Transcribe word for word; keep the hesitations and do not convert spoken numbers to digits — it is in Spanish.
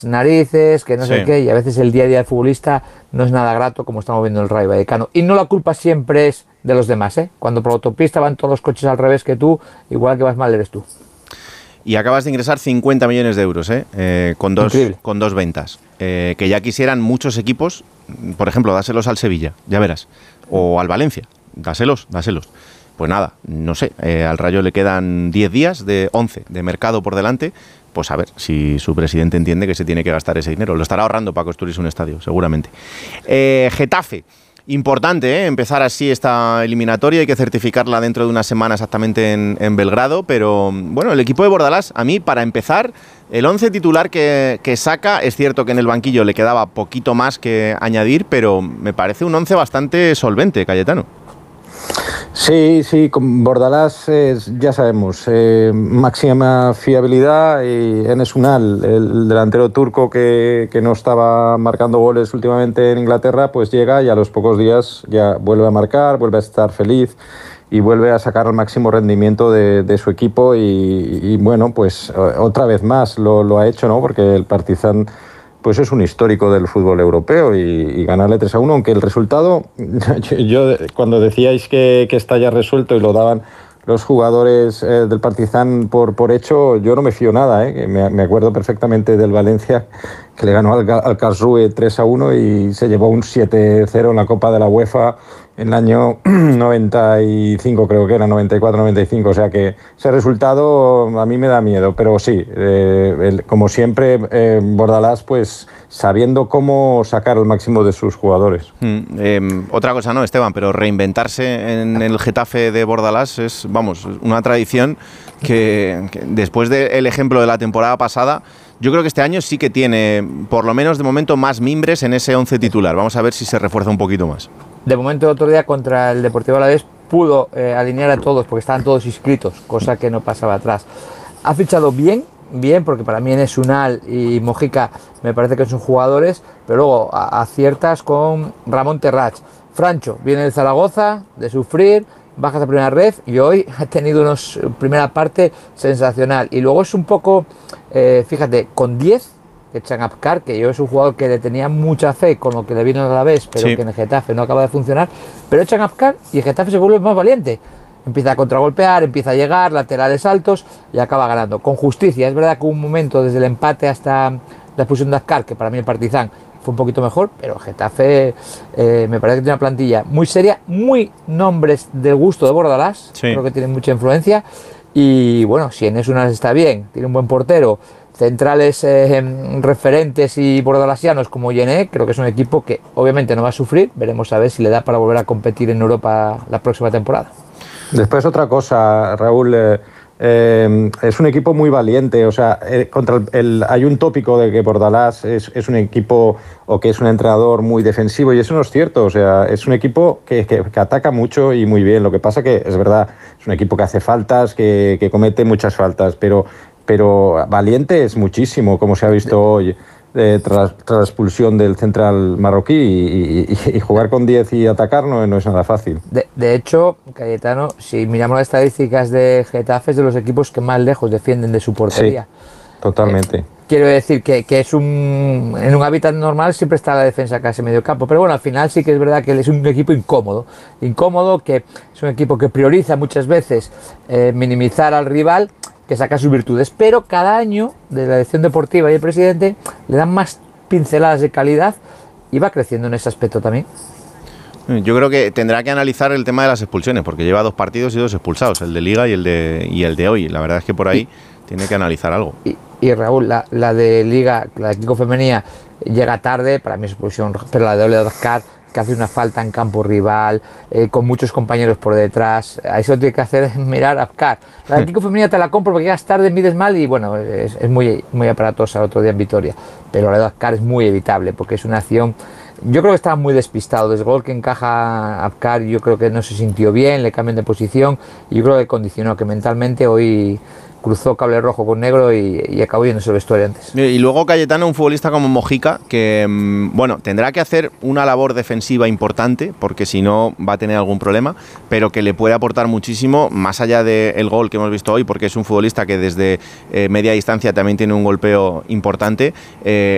narices, que no Sí. sé qué, y a veces el día a día del futbolista no es nada grato, como estamos viendo en el Rayo Vallecano. Y no la culpa siempre es de los demás, ¿eh? Cuando por la autopista van todos los coches al revés que tú, igual que vas mal eres tú. Y acabas de ingresar cincuenta millones de euros, ¿eh? Eh, con, dos, Increíble. con dos ventas. Eh, que ya quisieran muchos equipos, por ejemplo, dáselos al Sevilla, ya verás. O al Valencia, dáselos, dáselos. Pues nada, no sé, eh, al Rayo le quedan diez días de once de mercado por delante. Pues a ver si su presidente entiende que se tiene que gastar ese dinero. Lo estará ahorrando para construirse un estadio, seguramente. Eh, Getafe. Importante, ¿eh? Empezar así esta eliminatoria, hay que certificarla dentro de una semana exactamente en, en Belgrado, pero bueno, el equipo de Bordalás, a mí, para empezar, el once titular que, que saca, es cierto que en el banquillo le quedaba poquito más que añadir, pero me parece un once bastante solvente, Cayetano. Sí, sí, con Bordalás es, ya sabemos, eh, máxima fiabilidad, y Enes Ünal, el delantero turco que, que no estaba marcando goles últimamente en Inglaterra, pues llega y a los pocos días ya vuelve a marcar, vuelve a estar feliz y vuelve a sacar el máximo rendimiento de, de su equipo y, y bueno, pues otra vez más lo, lo ha hecho, ¿no? Porque el Partizan pues es un histórico del fútbol europeo y, y ganarle tres a uno, aunque el resultado, yo, yo cuando decíais que, que está ya resuelto y lo daban los jugadores eh, del Partizan por, por hecho, yo no me fío nada, ¿eh? me, me acuerdo perfectamente del Valencia, que le ganó al, al Karlsruhe tres a uno y se llevó un siete cero en la Copa de la UEFA en el año noventa y cinco, creo que era, noventa y cuatro noventa y cinco, o sea que ese resultado a mí me da miedo, pero sí, eh, el, como siempre, eh, Bordalás, pues sabiendo cómo sacar el máximo de sus jugadores. Mm, eh, otra cosa no, Esteban, pero reinventarse en el Getafe de Bordalás es, vamos, una tradición que, que después del ejemplo de la temporada pasada, yo creo que este año sí que tiene, por lo menos de momento, más mimbres en ese once titular. Vamos a ver si se refuerza un poquito más. De momento, el otro día contra el Deportivo Alavés pudo eh, alinear a todos porque estaban todos inscritos, cosa que no pasaba atrás. Ha fichado bien, bien, porque para mí Enes Ünal y Mojica me parece que son jugadores, pero luego a, aciertas con Ramón Terrach. Francho viene del Zaragoza, de sufrir, bajas a primera red y hoy ha tenido una primera parte sensacional. Y luego es un poco, eh, fíjate, con diez, que Can Apkar, que yo es un jugador que le tenía mucha fe con lo que le vino a la vez, pero sí, que en el Getafe no acaba de funcionar, pero Can Apkar y el Getafe se vuelve más valiente. Empieza a contragolpear, empieza a llegar, laterales altos y acaba ganando. Con justicia, es verdad que hubo un momento desde el empate hasta la expulsión de Apkar, que para mí el Partizan fue un poquito mejor, pero Getafe eh, me parece que tiene una plantilla muy seria, muy nombres del gusto de Bordalás, sí, creo que tienen mucha influencia y bueno, si Enes Ünal está bien, tiene un buen portero, centrales eh, referentes y bordalasianos como Yené, creo que es un equipo que obviamente no va a sufrir, veremos a ver si le da para volver a competir en Europa la próxima temporada. Después otra cosa, Raúl, eh, eh, es un equipo muy valiente, o sea, eh, contra el, el, hay un tópico de que Bordalás es, es un equipo o que es un entrenador muy defensivo y eso no es cierto, o sea, es un equipo que, que, que ataca mucho y muy bien, lo que pasa que es verdad, es un equipo que hace faltas, que, que comete muchas faltas, pero, pero valiente es muchísimo, como se ha visto hoy. Eh, tras, tras la expulsión del central marroquí y, y, y jugar con diez y atacar no, no es nada fácil. De, de hecho, Cayetano, si miramos las estadísticas de Getafe, es de los equipos que más lejos defienden de su portería. Sí, totalmente. Eh, quiero decir que, que es un en un hábitat normal siempre está la defensa casi medio campo, pero bueno, al final sí que es verdad que es un equipo incómodo, incómodo, que es un equipo que prioriza muchas veces eh, minimizar al rival, que saca sus virtudes, pero cada año de la dirección deportiva y el presidente le dan más pinceladas de calidad y va creciendo en ese aspecto también. Yo creo que tendrá que analizar el tema de las expulsiones, porque lleva dos partidos y dos expulsados, el de Liga y el de, y el de hoy. La verdad es que por ahí y, tiene que analizar algo. Y, y Raúl, la, la de Liga, la de Kiko Femenía, llega tarde, para mí es expulsión, pero la de Oleodoscar, que hace una falta en campo rival, eh, con muchos compañeros por detrás, ahí se lo tiene que hacer es mirar a Apkar. La de Kiko Femenina te la compro porque llegas tarde, mides mal y bueno, es, es muy, muy aparatosa el otro día en Vitoria, pero la de Apkar es muy evitable porque es una acción, yo creo que estaba muy despistado, desde el gol que encaja Apkar yo creo que no se sintió bien, le cambian de posición y yo creo que condicionó que mentalmente hoy cruzó cable rojo con negro y, y acabó yéndose el vestuario antes. Y luego Cayetano, un futbolista como Mojica, que bueno, tendrá que hacer una labor defensiva importante, porque si no va a tener algún problema, pero que le puede aportar muchísimo, más allá del gol que hemos visto hoy, porque es un futbolista que desde eh, media distancia también tiene un golpeo importante. Eh,